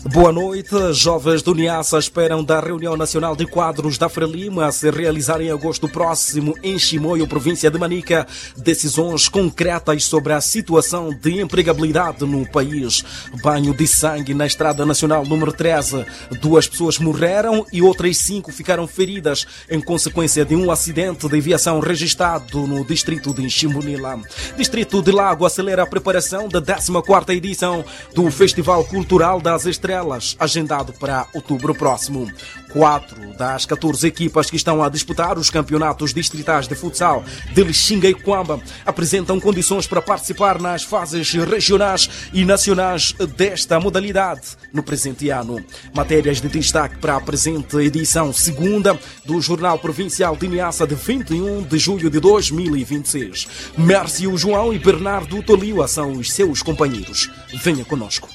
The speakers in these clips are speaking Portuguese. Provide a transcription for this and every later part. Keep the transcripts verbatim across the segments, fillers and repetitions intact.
Boa noite. Jovens do Niassa esperam da reunião nacional de quadros da Frelimo a se realizar em agosto próximo em Chimoio, província de Manica, decisões concretas sobre a situação de empregabilidade no país. Banho de sangue na Estrada Nacional número treze. Duas pessoas morreram e outras cinco ficaram feridas em consequência de um acidente de aviação registrado no distrito de Chimbunila. Distrito de Lago acelera a preparação da décima quarta edição do Festival Cultural das Estrelas, agendado para outubro próximo. Quatro das catorze equipas que estão a disputar os campeonatos distritais de futsal de Lixinga e Cuamba apresentam condições para participar nas fases regionais e nacionais desta modalidade no presente ano. Matérias de destaque para a presente edição segunda do Jornal Provincial de Niassa de vinte e um de julho de dois mil e vinte e seis. Mércio João e Bernardo Toliua são os seus companheiros. Venha conosco.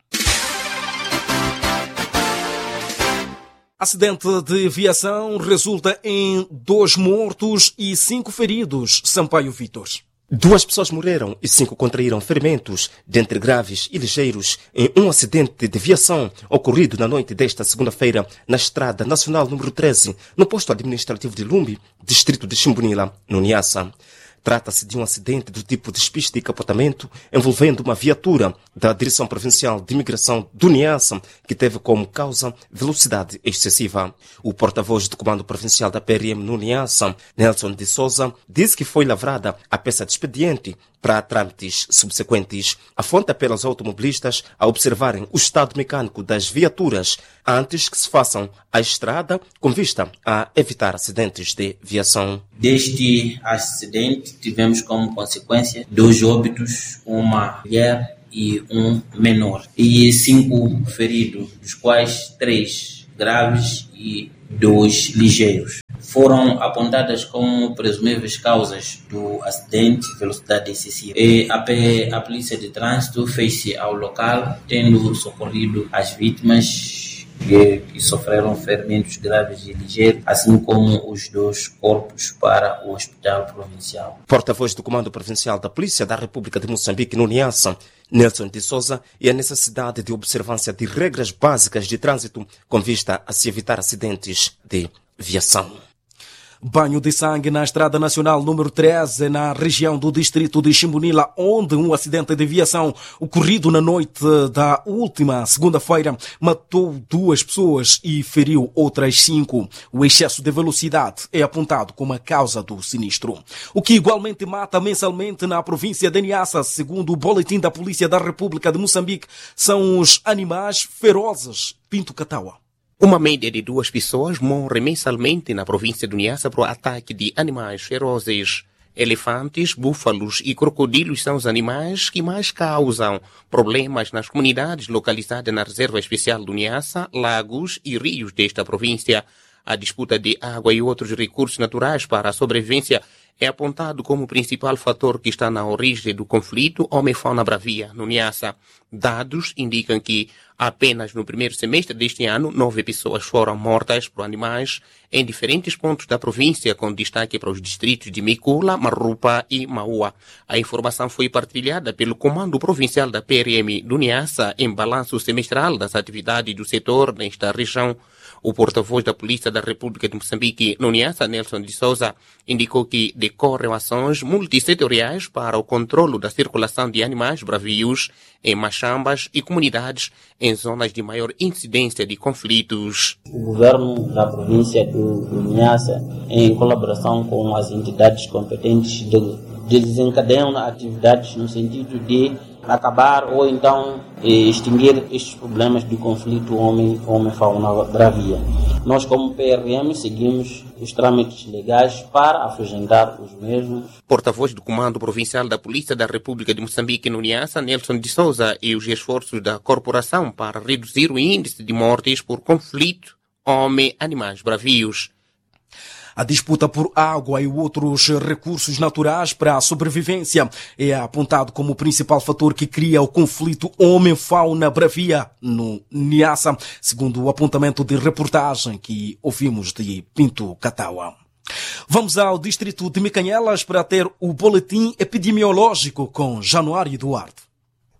Acidente de aviação resulta em dois mortos e cinco feridos. Sampaio Vítor. Duas pessoas morreram e cinco contraíram ferimentos, dentre graves e ligeiros, em um acidente de aviação ocorrido na noite desta segunda-feira na Estrada Nacional número treze, no posto administrativo de Lumbi, distrito de Chimbunila, no Niassa. Trata-se de um acidente do tipo despiste e capotamento envolvendo uma viatura da Direção Provincial de Imigração do Niassa que teve como causa velocidade excessiva. O porta-voz do Comando Provincial da P R M no Niassa, Nelson de Souza, disse que foi lavrada a peça de expediente para trâmites subsequentes. A fonte apela aos automobilistas a observarem o estado mecânico das viaturas antes que se façam a estrada com vista a evitar acidentes de viação. Deste acidente tivemos como consequência dois óbitos, uma mulher e um menor, e cinco feridos, dos quais três graves e dois ligeiros. Foram apontadas como presumíveis causas do acidente, velocidade excessiva. E a, P, a Polícia de Trânsito fez-se ao local, tendo socorrido as vítimas que, que sofreram ferimentos graves e ligeiros, assim como os dois corpos para o Hospital Provincial. Porta-voz do Comando Provincial da Polícia da República de Moçambique no Niassa, Nelson de Souza, e a necessidade de observância de regras básicas de trânsito com vista a se evitar acidentes de viação. Banho de sangue na Estrada Nacional número treze, na região do distrito de Chimbunila, onde um acidente de aviação ocorrido na noite da última segunda-feira matou duas pessoas e feriu outras cinco. O excesso de velocidade é apontado como a causa do sinistro. O que igualmente mata mensalmente na província de Niassa, segundo o boletim da Polícia da República de Moçambique, são os animais ferozes. Pinto Cataua. Uma média de duas pessoas morre mensalmente na província do Niassa por ataque de animais ferozes. Elefantes, búfalos e crocodilos são os animais que mais causam problemas nas comunidades localizadas na Reserva Especial do Niassa, lagos e rios desta província. A disputa de água e outros recursos naturais para a sobrevivência é apontado como o principal fator que está na origem do conflito homem-fauna bravia no Niassa. Dados indicam que apenas no primeiro semestre deste ano, nove pessoas foram mortas por animais em diferentes pontos da província, com destaque para os distritos de Micula, Marupa e Maua. A informação foi partilhada pelo Comando Provincial da P R M do Niassa em balanço semestral das atividades do setor nesta região. O porta-voz da Polícia da República de Moçambique no Niassa, Nelson de Souza, indicou que decorrem ações multissetoriais para o controlo da circulação de animais bravios em machambas e comunidades em zonas de maior incidência de conflitos. O governo da província do, do Niassa, em colaboração com as entidades competentes, de, de desencadeiam atividades no sentido de acabar ou então extinguir estes problemas de conflito homem-fauna bravia. Nós, como P R M, seguimos os trâmites legais para afugentar os mesmos. Porta-voz do Comando Provincial da Polícia da República de Moçambique no Niassa, Nelson de Souza, e os esforços da corporação para reduzir o índice de mortes por conflito homem-animais bravios. A disputa por água e outros recursos naturais para a sobrevivência é apontado como o principal fator que cria o conflito homem-fauna bravia no Niassa, segundo o apontamento de reportagem que ouvimos de Pinto Cataua. Vamos ao distrito de Micanhelas para ter o boletim epidemiológico com Januário Eduardo.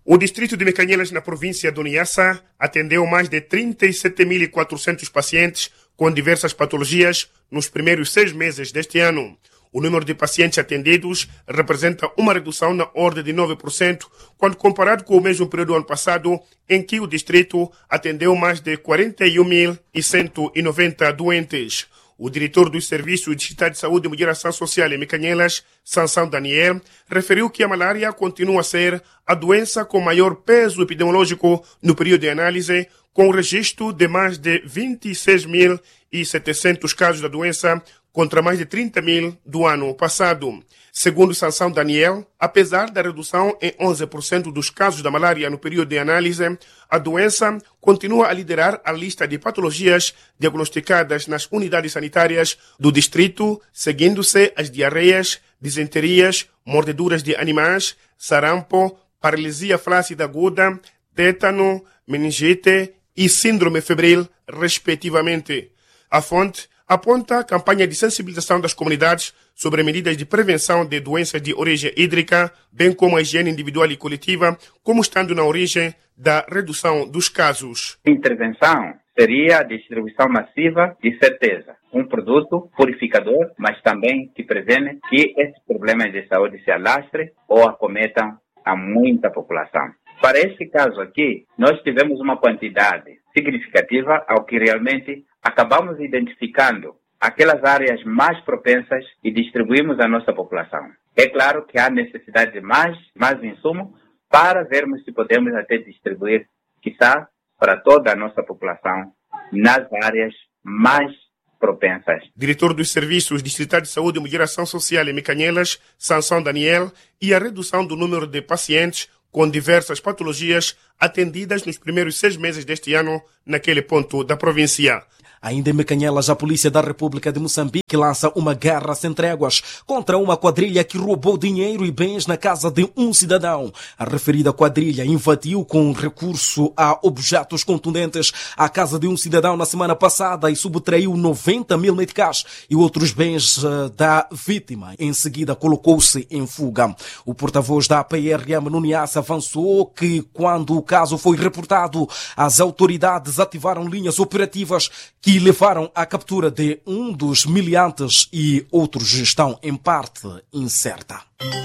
O distrito de Mecanhelas, na província do Niassa, atendeu mais de trinta e sete mil e quatrocentos pacientes com diversas patologias nos primeiros seis meses deste ano. O número de pacientes atendidos representa uma redução na ordem de nove por cento, quando comparado com o mesmo período do ano passado, em que o distrito atendeu mais de quarenta e um mil cento e noventa doentes. O diretor dos Serviços Distritais de Saúde e Moderação Social em Mecanhelas, Sansão Daniel, referiu que a malária continua a ser a doença com maior peso epidemiológico no período de análise, com o registro de mais de vinte e seis mil e setecentos casos da doença, contra mais de trinta mil do ano passado. Segundo Sansão Daniel, apesar da redução em onze por cento dos casos da malária no período de análise, a doença continua a liderar a lista de patologias diagnosticadas nas unidades sanitárias do distrito, seguindo-se as diarreias, disenterias, mordeduras de animais, sarampo, paralisia flácida aguda, tétano, meningite e síndrome febril, respectivamente. A fonte aponta a campanha de sensibilização das comunidades sobre medidas de prevenção de doenças de origem hídrica, bem como a higiene individual e coletiva, como estando na origem da redução dos casos. A intervenção seria a distribuição massiva, de certeza, um produto purificador, mas também que prevene que esses problemas de saúde se alastrem ou acometam a muita população. Para esse caso aqui, nós tivemos uma quantidade significativa ao que realmente acabamos identificando aquelas áreas mais propensas e distribuímos a nossa população. É claro que há necessidade de mais, mais insumo para vermos se podemos até distribuir, quiçá, para toda a nossa população nas áreas mais propensas. Diretor dos Serviços Distritais de Saúde e Moderação Social em Mecanhelas, Sansão Daniel, e a redução do número de pacientes com diversas patologias atendidas nos primeiros seis meses deste ano naquele ponto da província. Ainda em Mecanhelas, a Polícia da República de Moçambique lança uma guerra sem tréguas contra uma quadrilha que roubou dinheiro e bens na casa de um cidadão. A referida quadrilha invadiu com recurso a objetos contundentes a casa de um cidadão na semana passada e subtraiu noventa mil meticais e outros bens uh, da vítima. Em seguida, colocou-se em fuga. O porta-voz da P R M no Niassa avançou que, quando o caso foi reportado, as autoridades ativaram linhas operativas que levaram à captura de um dos miliantes e outros estão em parte incerta.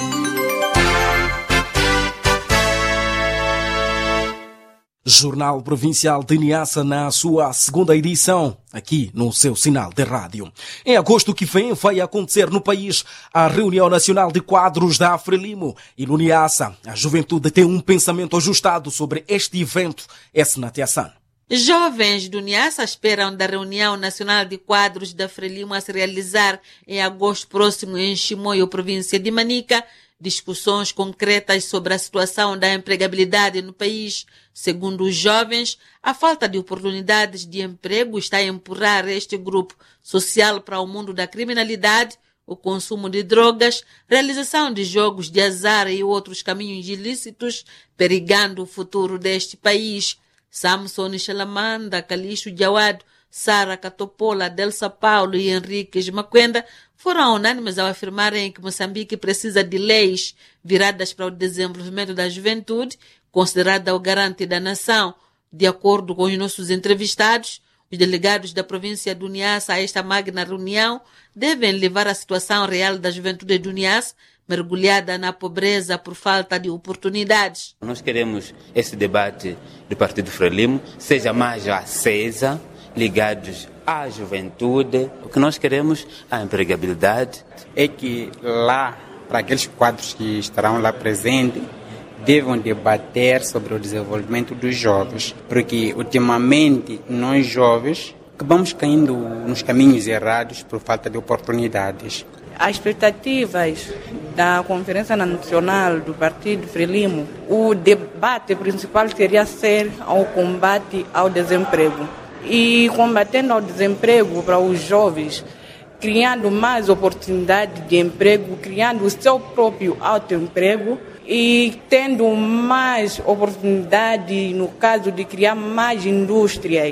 Jornal Provincial de Niassa na sua segunda edição, aqui no seu sinal de rádio. Em agosto que vem vai acontecer no país a reunião nacional de quadros da Frelimo e no Niassa a juventude tem um pensamento ajustado sobre este evento. Esse na Tiaçã. Jovens do Niassa esperam da reunião nacional de quadros da Frelimo a se realizar em agosto próximo em Chimoio, província de Manica, discussões concretas sobre a situação da empregabilidade no país. Segundo os jovens, a falta de oportunidades de emprego está a empurrar este grupo social para o mundo da criminalidade, o consumo de drogas, realização de jogos de azar e outros caminhos ilícitos, perigando o futuro deste país. Samson Xalamanda, Calixto Jawad, Sara Catopola, Delsa Paulo e Henrique Maquenda foram unânimes ao afirmarem que Moçambique precisa de leis viradas para o desenvolvimento da juventude, considerada o garante da nação. De acordo com os nossos entrevistados, os delegados da província do Niassa a esta magna reunião devem levar a situação real da juventude do Niassa, mergulhada na pobreza por falta de oportunidades. Nós queremos esse debate do Partido Frelimo seja mais acesa, ligados à juventude. O que nós queremos, a empregabilidade. É que lá, para aqueles quadros que estarão lá presentes, devam debater sobre o desenvolvimento dos jovens, porque ultimamente nós jovens acabamos caindo nos caminhos errados por falta de oportunidades. As expectativas da Conferência Nacional do Partido Frelimo, o debate principal seria ser ao combate ao desemprego. E combatendo ao desemprego para os jovens, criando mais oportunidade de emprego, criando o seu próprio autoemprego e tendo mais oportunidade, no caso de criar mais indústrias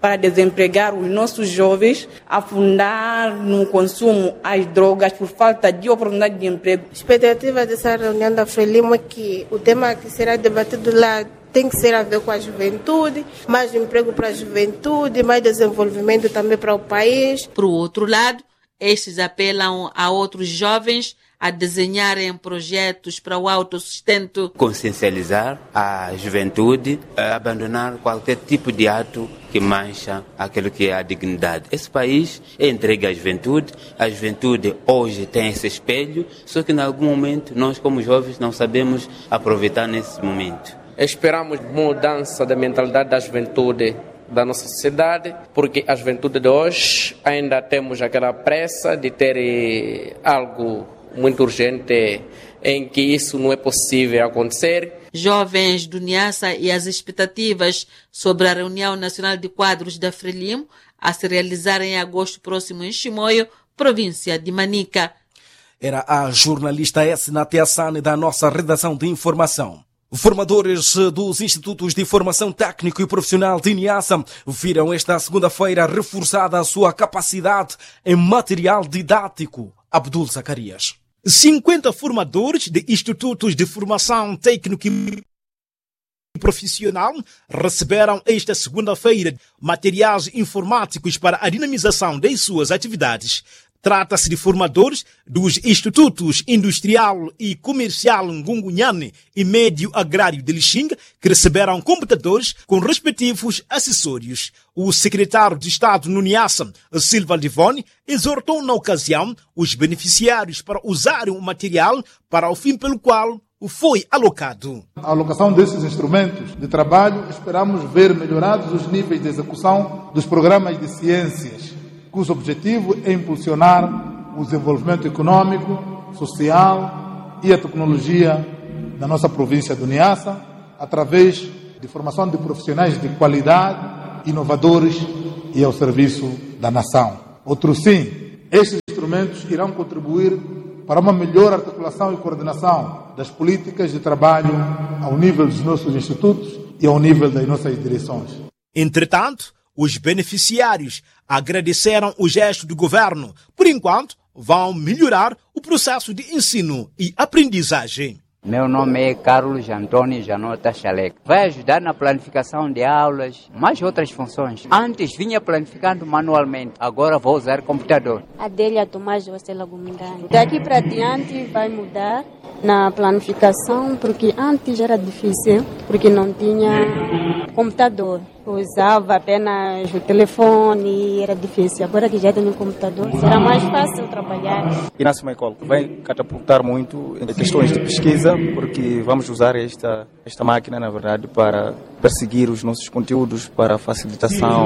para desempregar os nossos jovens, afundar no consumo às drogas por falta de oportunidade de emprego. A expectativa dessa reunião da Frelimo é que o tema que será debatido lá tem que ser a ver com a juventude, mais emprego para a juventude, mais desenvolvimento também para o país. Por outro lado, estes apelam a outros jovens a desenharem projetos para o autossustento. Consciencializar a juventude, a abandonar qualquer tipo de ato que mancha aquilo que é a dignidade. Esse país é entregue à juventude, a juventude hoje tem esse espelho, só que em algum momento nós como jovens não sabemos aproveitar nesse momento. Esperamos mudança da mentalidade da juventude da nossa sociedade, porque a juventude de hoje ainda temos aquela pressa de ter algo muito urgente em que isso não é possível acontecer. Jovens do Niassa e as expectativas sobre a reunião nacional de quadros da Frelimo a se realizar em agosto próximo em Chimoio, província de Manica. Era a jornalista Essena Teassane da nossa redação de informação. Formadores dos Institutos de Formação Técnico e Profissional de Niassa viram esta segunda-feira reforçada a sua capacidade em material didático. Abdul Zacarias. cinquenta formadores de Institutos de Formação Técnico e Profissional receberam esta segunda-feira materiais informáticos para a dinamização das suas atividades. Trata-se de formadores dos Institutos Industrial e Comercial Ngungunyane e Médio Agrário de Lixinga, que receberam computadores com respectivos acessórios. O secretário de Estado no Niassa, Silva Livoni, exortou na ocasião os beneficiários para usarem o material para o fim pelo qual foi alocado. A alocação desses instrumentos de trabalho, esperamos ver melhorados os níveis de execução dos programas de ciências, cujo objetivo é impulsionar o desenvolvimento econômico, social e a tecnologia da nossa província do Niassa, através de formação de profissionais de qualidade, inovadores e ao serviço da nação. Outro sim, estes instrumentos irão contribuir para uma melhor articulação e coordenação das políticas de trabalho ao nível dos nossos institutos e ao nível das nossas direções. Entretanto, os beneficiários agradeceram o gesto do governo. Por enquanto, vão melhorar o processo de ensino e aprendizagem. Meu nome é Carlos Antônio Janota Chaleca. Vai ajudar na planificação de aulas, mais outras funções. Antes vinha planificando manualmente, agora vou usar computador. Adélia Tomás José Lagomindani. Daqui para diante vai mudar na planificação, porque antes era difícil, porque não tinha computador. Usava apenas o telefone, era difícil. Agora que já tem um computador, será mais fácil trabalhar. Inácio Michael vai catapultar muito em questões de pesquisa, porque vamos usar esta, esta máquina, na verdade, para perseguir os nossos conteúdos, para facilitação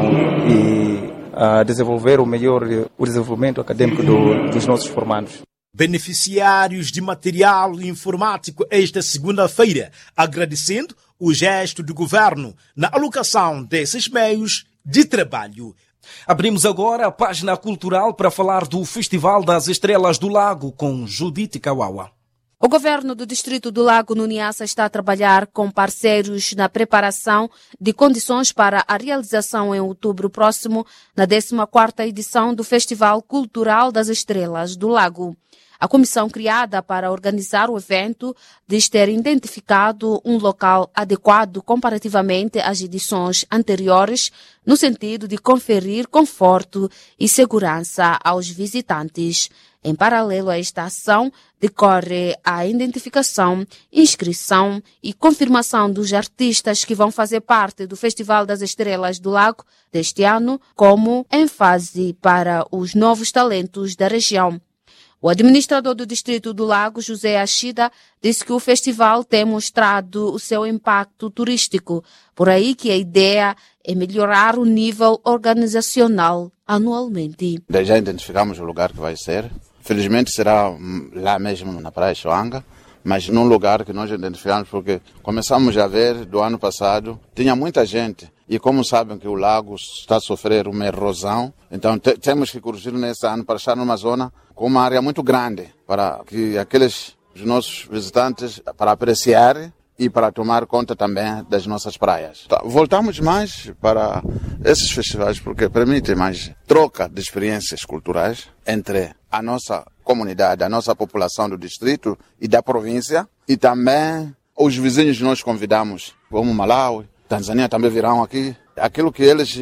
e uh, desenvolver o melhor o desenvolvimento acadêmico do, dos nossos formandos. Beneficiários de material informático esta segunda-feira, agradecendo o gesto do governo na alocação desses meios de trabalho. Abrimos agora a página cultural para falar do Festival das Estrelas do Lago com Judite Kawawa. O governo do Distrito do Lago no Niassa está a trabalhar com parceiros na preparação de condições para a realização em outubro próximo na décima quarta edição do Festival Cultural das Estrelas do Lago. A comissão criada para organizar o evento diz ter identificado um local adequado comparativamente às edições anteriores, no sentido de conferir conforto e segurança aos visitantes. Em paralelo a esta ação, decorre a identificação, inscrição e confirmação dos artistas que vão fazer parte do Festival das Estrelas do Lago deste ano, como ênfase para os novos talentos da região. O administrador do Distrito do Lago, José Achida, disse que o festival tem mostrado o seu impacto turístico, por aí que a ideia é melhorar o nível organizacional anualmente. Já identificamos o lugar que vai ser. Felizmente será lá mesmo na Praia Choanga, mas num lugar que nós identificamos porque começamos a ver do ano passado, tinha muita gente. E como sabem que o lago está a sofrer uma erosão, então te, temos que corrigir nesse ano para estar numa zona com uma área muito grande, para que aqueles os nossos visitantes, para apreciar e para tomar conta também das nossas praias. Tá, voltamos mais para esses festivais porque permitem mais troca de experiências culturais entre a nossa comunidade, a nossa população do distrito e da província, e também os vizinhos nós convidamos, como Malawi, Tanzânia também virão aqui. Aquilo que eles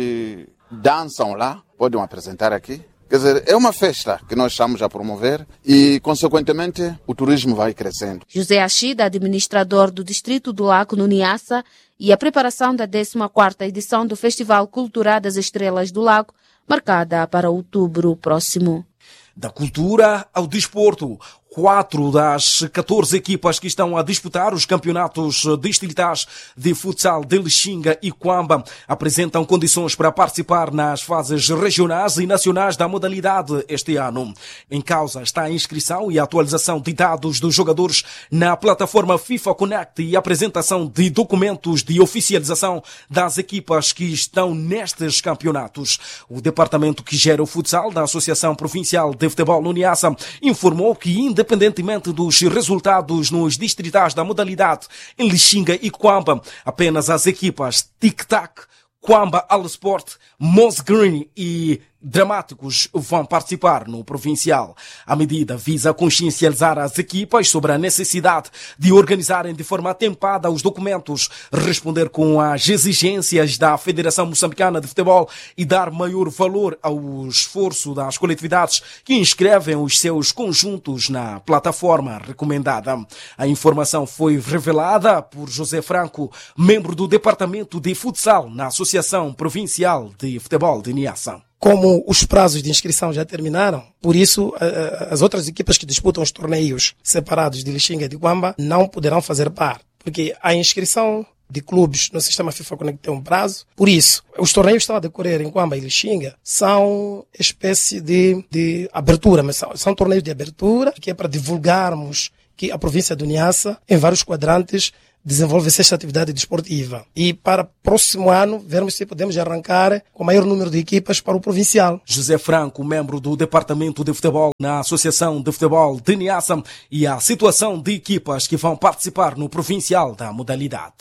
dançam lá, podem apresentar aqui. Quer dizer, é uma festa que nós estamos a promover e, consequentemente, o turismo vai crescendo. José Achida, administrador do Distrito do Lago, no Niassa, e a preparação da décima quarta edição do Festival Cultural das Estrelas do Lago, marcada para outubro próximo. Da cultura ao desporto. Quatro das catorze equipas que estão a disputar os campeonatos distritais de futsal de Lixinga e Quamba apresentam condições para participar nas fases regionais e nacionais da modalidade este ano. Em causa está a inscrição e a atualização de dados dos jogadores na plataforma FIFA Connect e a apresentação de documentos de oficialização das equipas que estão nestes campeonatos. O departamento que gera o futsal da Associação Provincial de Futebol no Niassa informou que, independentemente dos resultados nos distritais da modalidade em Lixinga e Quamba, apenas as equipas Tic-Tac, Quamba All Sport, Moss Green e Dramáticos vão participar no provincial. A medida visa consciencializar as equipas sobre a necessidade de organizarem de forma atempada os documentos, responder com as exigências da Federação Moçambicana de Futebol e dar maior valor ao esforço das coletividades que inscrevem os seus conjuntos na plataforma recomendada. A informação foi revelada por José Franco, membro do Departamento de Futsal na Associação Provincial de Futebol de Niassa. Como os prazos de inscrição já terminaram, por isso as outras equipas que disputam os torneios separados de Lixinga e de Quamba não poderão fazer parte, porque a inscrição de clubes no sistema FIFA Connect tem um prazo. Por isso, os torneios que estão a decorrer em Quamba e Lixinga são espécie de, de abertura, mas são, são torneios de abertura, que é para divulgarmos que a província do Niassa, em vários quadrantes, desenvolve-se esta atividade desportiva. E para o próximo ano, vermos se podemos arrancar com o maior número de equipas para o provincial. José Franco, membro do Departamento de Futebol na Associação de Futebol de Niassa, e a situação de equipas que vão participar no provincial da modalidade.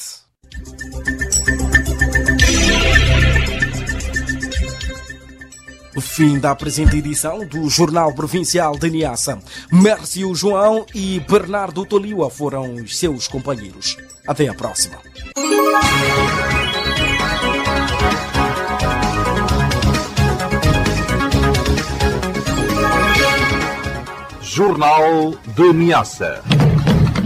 O fim da presente edição do Jornal Provincial de Niassa. Mércio João e Bernardo Toliua foram os seus companheiros. Até a próxima. Jornal de Niassa.